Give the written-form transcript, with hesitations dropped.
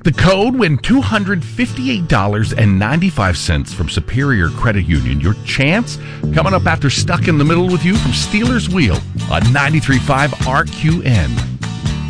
Crack the code, win $258.95 from Superior Credit Union. Your chance coming up after Stuck in the Middle with You from Steelers Wheel on 93.5 RQN.